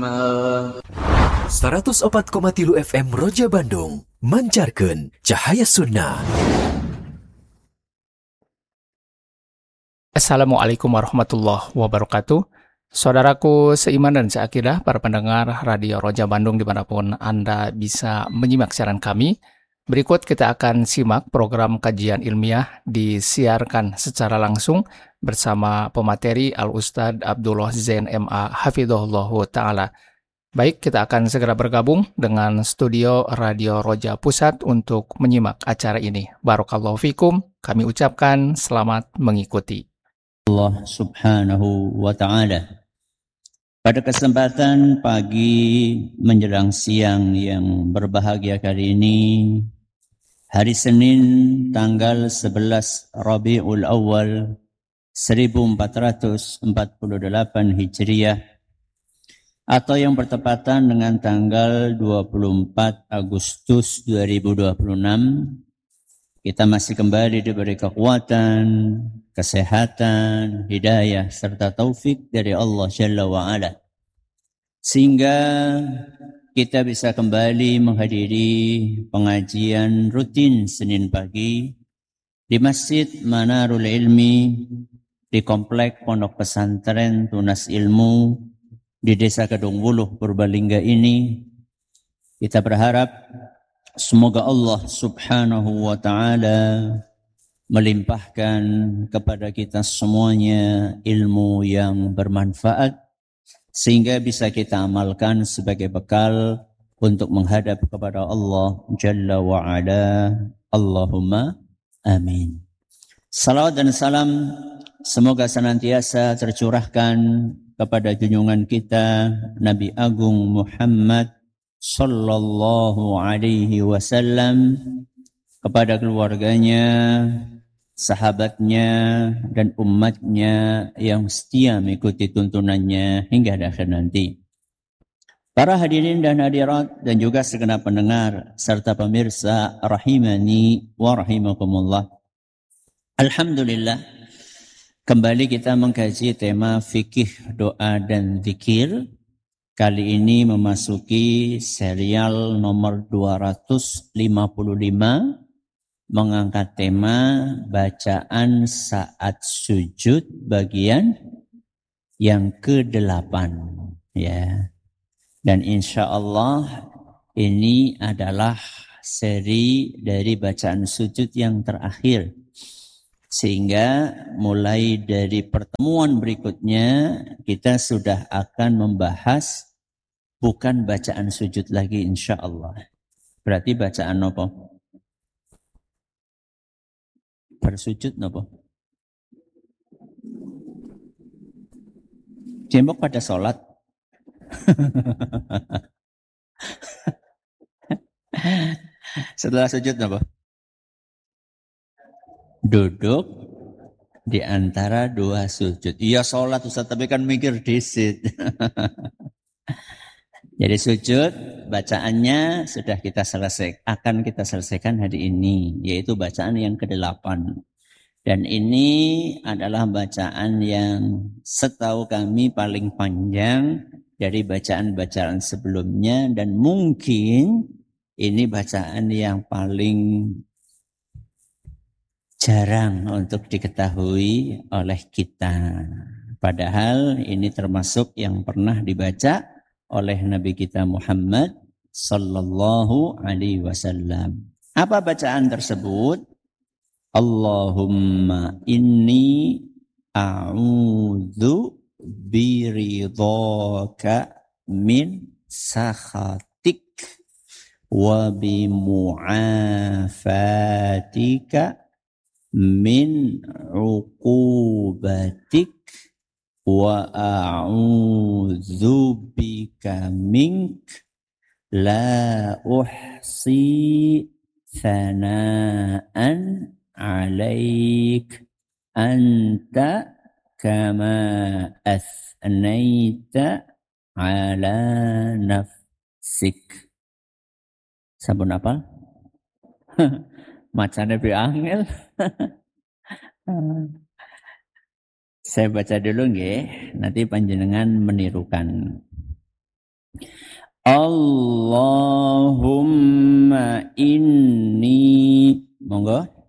104,3 FM Roja Bandung mancarkeun cahaya sunnah. Assalamualaikum warahmatullahi wabarakatuh. Saudaraku seiman dan seakidah, para pendengar Radio Roja Bandung dimanapun Anda bisa menyimak siaran kami. Berikut kita akan simak program kajian ilmiah disiarkan secara langsung bersama pemateri Al-Ustadz Abdullah Zain MA Hafidhullahu Ta'ala. Baik, kita akan segera bergabung dengan studio Radio Roja Pusat untuk menyimak acara ini. Barakallahu fikum, kami ucapkan selamat mengikuti. Allah Subhanahu wa Ta'ala. Pada kesempatan pagi menjelang siang yang berbahagia kali ini, hari Senin tanggal 11 Rabiul Awal 1448 Hijriah, atau yang bertepatan dengan tanggal 24 Agustus 2026, kita masih kembali diberi kekuatan, kesehatan, hidayah, serta taufik dari Allah Jalla wa'ala. Sehingga kita bisa kembali menghadiri pengajian rutin Senin pagi di Masjid Manarul Ilmi, di Komplek Pondok Pesantren Tunas Ilmu, di Desa Kedungwuluh, Purbalingga ini. Kita berharap semoga Allah Subhanahu wa Ta'ala melimpahkan kepada kita semuanya ilmu yang bermanfaat sehingga bisa kita amalkan sebagai bekal untuk menghadap kepada Allah Jalla wa Ala. Allahumma amin. Salawat dan salam semoga senantiasa tercurahkan kepada junjungan kita Nabi Agung Muhammad sallallahu alaihi wasallam, kepada keluarganya, sahabatnya, dan umatnya yang setia mengikuti tuntunannya hingga akhir nanti. Para hadirin dan hadirat dan juga segenap pendengar serta pemirsa rahimani wa rahimakumullah. Alhamdulillah, kembali kita mengkaji tema fikih, doa, dan zikir. Kali ini memasuki serial nomor 255, mengangkat tema bacaan saat sujud bagian yang ke-8. Ya. Dan insya Allah ini adalah seri dari bacaan sujud yang terakhir. Sehingga mulai dari pertemuan berikutnya kita sudah akan membahas bukan bacaan sujud lagi insya Allah. Berarti bacaan apa? Bersujud apa? Jembok pada sholat. Setelah sujud apa? Duduk di antara dua sujud. Iya sholat Ustaz, tapi kan mikir disit. Jadi sujud, bacaannya sudah kita selesai, akan kita selesaikan hari ini, yaitu bacaan yang ke-8. Dan ini adalah bacaan yang setahu kami paling panjang dari bacaan-bacaan sebelumnya, dan mungkin ini bacaan yang paling jarang untuk diketahui oleh kita. Padahal ini termasuk yang pernah dibaca oleh Nabi kita Muhammad sallallahu alaihi wasallam. Apa bacaan tersebut? Allahumma inni a'udzu biridhaka min sakhatik wa bimu'afatika min uqubatik wa a'udzu bika mink la uhsi thana'an 'alaik anta kama athnaita 'ala nafsik. Sampun apa? Macane bi angel. Saya baca dulu nggih, nanti panjenengan menirukan. Allahumma inni. Monggo.